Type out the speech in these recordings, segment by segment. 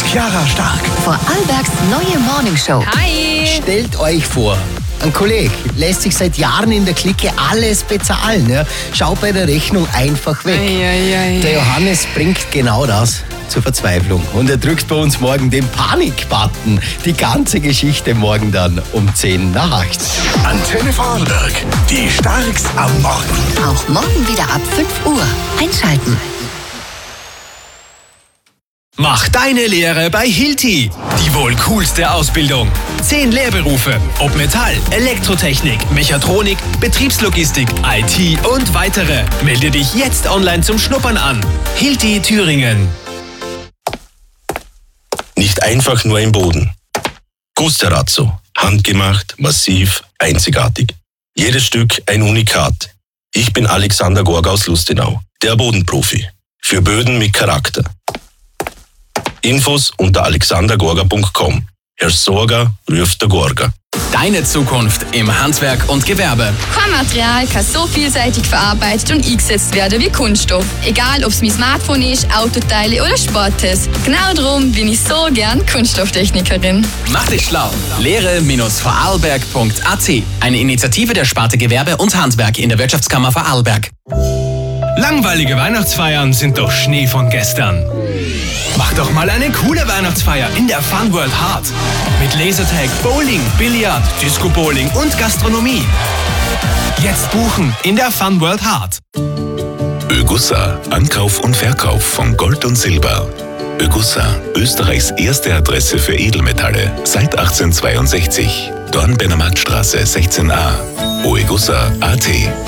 Chiara Stark. Vorarlbergs neue Morningshow. Hi! Stellt euch vor, ein Kollege lässt sich seit Jahren in der Clique alles bezahlen. Ja? Schaut bei der Rechnung einfach weg. Der Johannes bringt genau das zur Verzweiflung. Und er drückt bei uns morgen den Panik-Button. Die ganze Geschichte morgen dann um 10 nach 8. Antenne Vorarlberg. Die Starks am Morgen. Auch morgen wieder ab 5 Uhr. Einschalten. Mach deine Lehre bei Hilti. Die wohl coolste Ausbildung. 10 Lehrberufe. Ob Metall, Elektrotechnik, Mechatronik, Betriebslogistik, IT und weitere. Melde dich jetzt online zum Schnuppern an. Hilti Thüringen. Nicht einfach nur ein Boden. Gusterazzo. Handgemacht, massiv, einzigartig. Jedes Stück ein Unikat. Ich bin Alexander Gorga aus Lustenau, der Bodenprofi. Für Böden mit Charakter. Infos unter alexandergorga.com. Herr Sorger ruft der Gorga. Deine Zukunft im Handwerk und Gewerbe. Kein Material kann so vielseitig verarbeitet und eingesetzt werden wie Kunststoff. Egal, ob es mein Smartphone ist, Autoteile oder Sportes. Genau darum bin ich so gern Kunststofftechnikerin. Mach dich schlau. Lehre-vorarlberg.at. Eine Initiative der Sparte Gewerbe und Handwerk in der Wirtschaftskammer Vorarlberg. Langweilige Weihnachtsfeiern sind doch Schnee von gestern. Mach doch mal eine coole Weihnachtsfeier in der Fun World Hart. Mit Lasertag, Bowling, Billard, Disco Bowling und Gastronomie. Jetzt buchen in der Fun World Hart. Ögussa, Ankauf und Verkauf von Gold und Silber. Ögussa, Österreichs erste Adresse für Edelmetalle seit 1862. Dornbirner Marktstraße 16a. oegussa.at.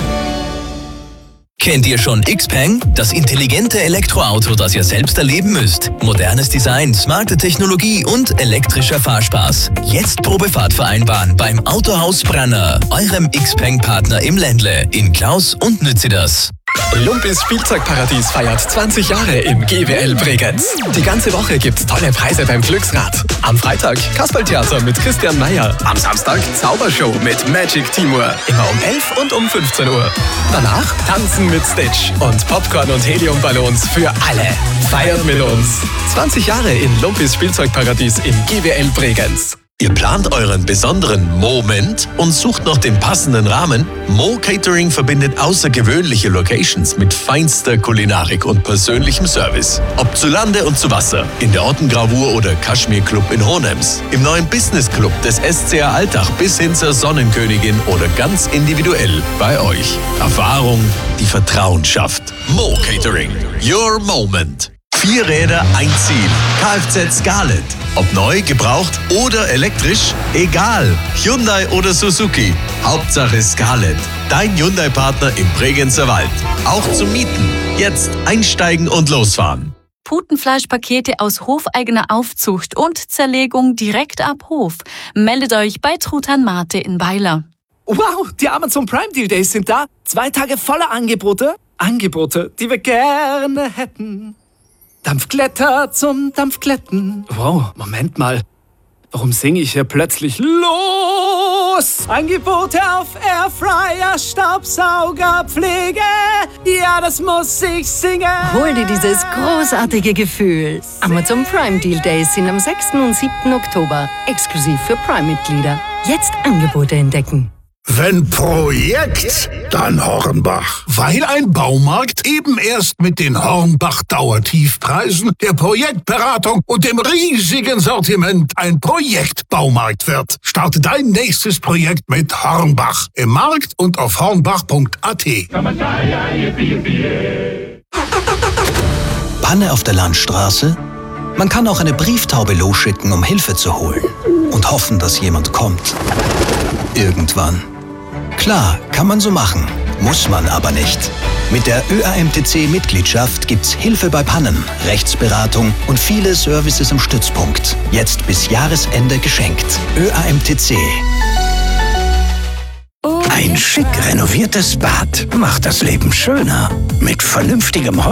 Kennt ihr schon Xpeng? Das intelligente Elektroauto, das ihr selbst erleben müsst. Modernes Design, smarte Technologie und elektrischer Fahrspaß. Jetzt Probefahrt vereinbaren beim Autohaus Branner, eurem Xpeng-Partner im Ländle, in Klaus und Nützidas. Lumpis Spielzeugparadies feiert 20 Jahre im GWL Bregenz. Die ganze Woche gibt's tolle Preise beim Glücksrad. Am Freitag Kasperltheater mit Christian Meyer. Am Samstag Zaubershow mit Magic Timur. Immer um 11 und um 15 Uhr. Danach Tanzen mit Stitch und Popcorn und Heliumballons für alle. Feiert mit uns. 20 Jahre in Lumpis Spielzeugparadies im GWL Bregenz. Ihr plant euren besonderen Moment und sucht noch den passenden Rahmen? Mo Catering verbindet außergewöhnliche Locations mit feinster Kulinarik und persönlichem Service. Ob zu Lande und zu Wasser, in der Ortengravur oder Kaschmir Club in Hohenems, im neuen Business Club des SCR Alltag bis hin zur Sonnenkönigin oder ganz individuell bei euch. Erfahrung, die Vertrauen schafft. Mo Catering, your moment. 4 Räder, ein Ziel. Kfz Scarlett. Ob neu, gebraucht oder elektrisch, egal. Hyundai oder Suzuki. Hauptsache Scarlett. Dein Hyundai-Partner im Bregenzer Wald. Auch zum Mieten. Jetzt einsteigen und losfahren. Putenfleischpakete aus hofeigener Aufzucht und Zerlegung direkt ab Hof. Meldet euch bei Truthahn Mate in Weiler. Wow, die Amazon Prime Deal Days sind da. 2 Tage voller Angebote. Angebote, die wir gerne hätten. Dampfglätter zum Dampfglätten. Wow, Moment mal. Warum singe ich hier plötzlich los? Angebote auf Airfryer, Staubsauger, Pflege. Ja, das muss ich singen. Hol dir dieses großartige Gefühl. Amazon Prime Deal Days sind am 6. und 7. Oktober. Exklusiv für Prime-Mitglieder. Jetzt Angebote entdecken. Wenn Projekt, dann Hornbach. Weil ein Baumarkt eben erst mit den Hornbach-Dauertiefpreisen, der Projektberatung und dem riesigen Sortiment ein Projektbaumarkt wird. Starte dein nächstes Projekt mit Hornbach. Im Markt und auf hornbach.at. Panne auf der Landstraße? Man kann auch eine Brieftaube losschicken, um Hilfe zu holen. Und hoffen, dass jemand kommt. Irgendwann. Klar, kann man so machen. Muss man aber nicht. Mit der ÖAMTC-Mitgliedschaft gibt's Hilfe bei Pannen, Rechtsberatung und viele Services im Stützpunkt. Jetzt bis Jahresende geschenkt. ÖAMTC. Ein schick renoviertes Bad macht das Leben schöner. Mit vernünftigem